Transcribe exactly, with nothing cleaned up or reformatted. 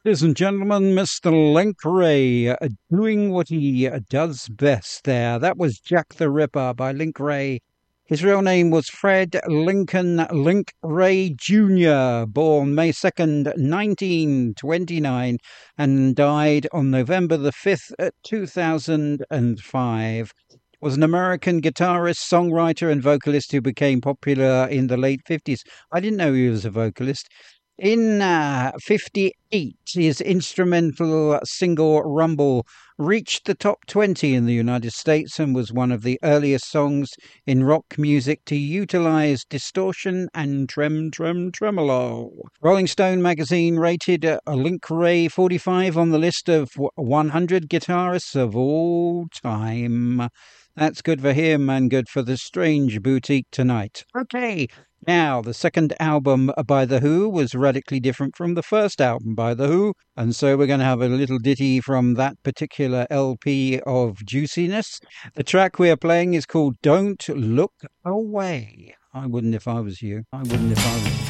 Ladies and gentlemen, Mister Link Ray uh, doing what he uh, does best there. That was Jack the Ripper by Link Ray. His real name was Fred Lincoln Link Ray Junior, born May second, nineteen twenty-nine, and died on November the fifth, two thousand five. Was an American guitarist, songwriter, and vocalist who became popular in the late fifties. I didn't know he was a vocalist. In uh, fifty-eight, his instrumental single Rumble reached the top twenty in the United States and was one of the earliest songs in rock music to utilize distortion and trem trem tremolo. Rolling Stone magazine rated uh, Link Ray forty-five on the list of one hundred guitarists of all time. That's good for him and good for the Strange Boutique tonight. Okay. Now, the second album by The Who was radically different from the first album by The Who, and so we're going to have a little ditty from that particular L P of juiciness. The track we are playing is called Don't Look Away. I wouldn't if I was you. I wouldn't if I was you.